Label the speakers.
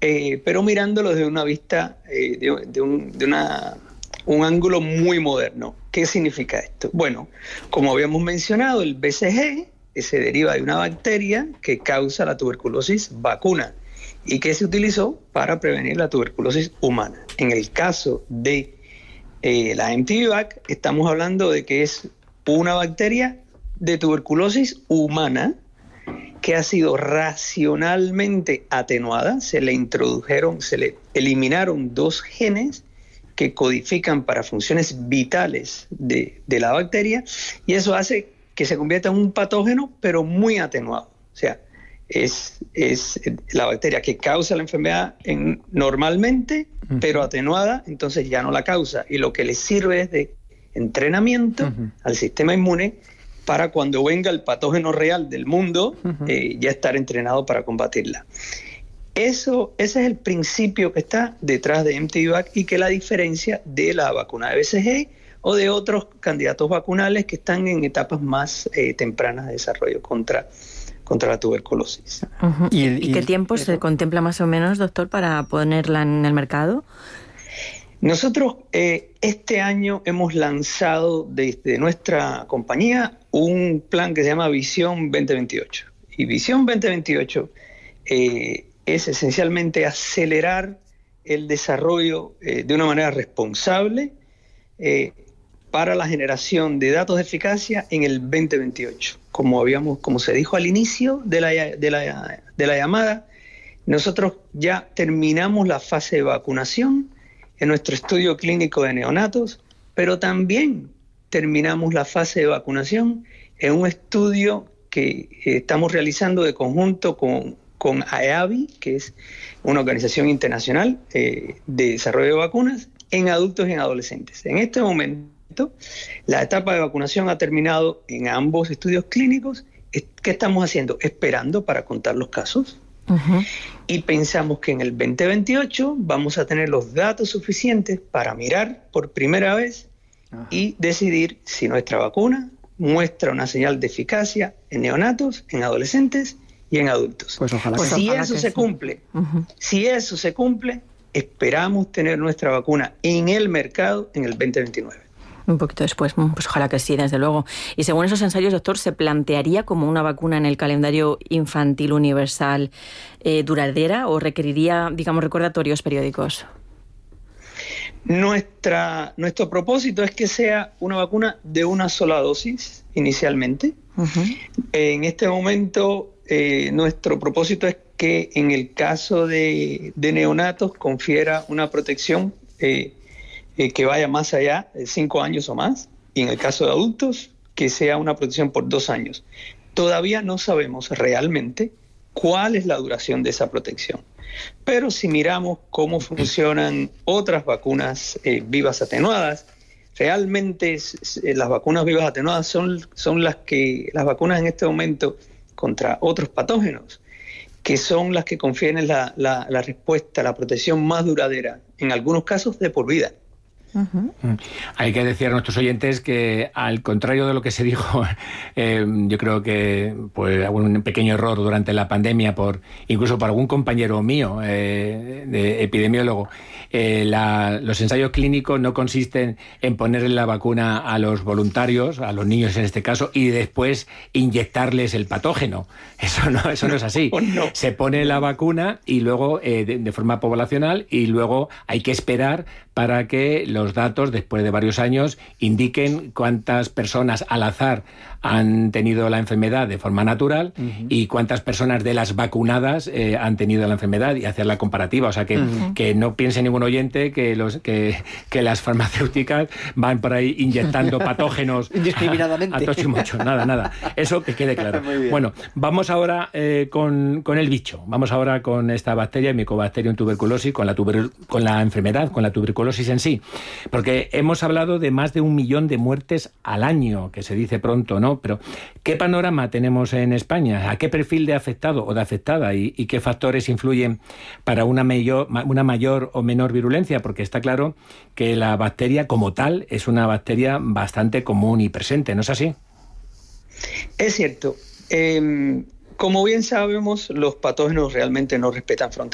Speaker 1: pero mirándolo desde una vista, un ángulo muy moderno. ¿Qué significa esto? Bueno, como habíamos mencionado, el BCG se deriva de una bacteria que causa la tuberculosis vacuna y que se utilizó para prevenir la tuberculosis humana. En el caso de la MTBVAC, estamos hablando de que es una bacteria de tuberculosis humana que ha sido racionalmente atenuada. Se le eliminaron 2 genes que codifican para funciones vitales de la bacteria, y eso hace que se convierta en un patógeno, pero muy atenuado. O sea, es la bacteria que causa la enfermedad normalmente, pero atenuada, entonces ya no la causa. Y lo que le sirve es de entrenamiento al sistema inmune para cuando venga el patógeno real del mundo, ya estar entrenado para combatirla. Ese es el principio que está detrás de MTBVAC y que la diferencia de la vacuna de BCG o de otros candidatos vacunales que están en etapas más tempranas de desarrollo contra la tuberculosis.
Speaker 2: ¿Y qué tiempo se contempla más o menos, doctor, para ponerla en el mercado?
Speaker 1: Nosotros este año hemos lanzado desde nuestra compañía un plan que se llama Visión 2028. Y Visión 2028 es esencialmente acelerar el desarrollo de una manera responsable para la generación de datos de eficacia en el 2028. Como se dijo al inicio de la llamada, nosotros ya terminamos la fase de vacunación en nuestro estudio clínico de neonatos, pero también terminamos la fase de vacunación en un estudio que estamos realizando de conjunto con IAVI, que es una organización internacional de desarrollo de vacunas, en adultos y en adolescentes. En este momento, la etapa de vacunación ha terminado en ambos estudios clínicos. ¿Qué estamos haciendo? Esperando para contar los casos. Y pensamos que en el 2028 vamos a tener los datos suficientes para mirar por primera vez y decidir si nuestra vacuna muestra una señal de eficacia en neonatos, en adolescentes y en adultos.
Speaker 3: Pues ojalá
Speaker 1: si eso se cumple, esperamos tener nuestra vacuna en el mercado en el 2029.
Speaker 2: Un poquito después, pues ojalá que sí, desde luego. Y según esos ensayos, doctor, ¿se plantearía como una vacuna en el calendario infantil universal duradera o requeriría, digamos, recordatorios periódicos?
Speaker 1: Nuestro propósito es que sea una vacuna de una sola dosis inicialmente. En este momento, nuestro propósito es que en el caso de neonatos confiera una protección que vaya más allá de 5 años o más, y en el caso de adultos, que sea una protección por 2 años. Todavía no sabemos realmente cuál es la duración de esa protección, pero si miramos cómo funcionan otras vacunas vivas atenuadas, realmente las vacunas vivas atenuadas son las vacunas en este momento contra otros patógenos, que son las que confieren la respuesta, la protección más duradera, en algunos casos de por vida.
Speaker 3: Hay que decir a nuestros oyentes que, al contrario de lo que se dijo, yo creo que pues un pequeño error durante la pandemia, incluso por algún compañero mío de epidemiólogo, los ensayos clínicos no consisten en ponerle la vacuna a los voluntarios, a los niños en este caso, y después inyectarles el patógeno. Eso no es así. No. Se pone la vacuna y luego de forma poblacional, y luego hay que esperar para que los datos, después de varios años, indiquen cuántas personas al azar han tenido la enfermedad de forma natural y cuántas personas de las vacunadas han tenido la enfermedad, y hacer la comparativa. O sea, que no piense ningún oyente que las farmacéuticas van por ahí inyectando patógenos
Speaker 4: indiscriminadamente.
Speaker 3: A tocho y mocho. Nada. Eso que quede claro. Bueno, vamos ahora con el bicho. Vamos ahora con esta bacteria, Mycobacterium tuberculosis, con la enfermedad, con la tuberculosis en sí. Porque hemos hablado de más de 1 millón de muertes al año, que se dice pronto, ¿no? Pero ¿qué panorama tenemos en España? ¿A qué perfil de afectado o de afectada? ¿Y qué factores influyen para una mayor o menor virulencia? Porque está claro que la bacteria como tal es una bacteria bastante común y presente, ¿no es así?
Speaker 1: Es cierto. Como bien sabemos, los patógenos realmente no respetan fronteras.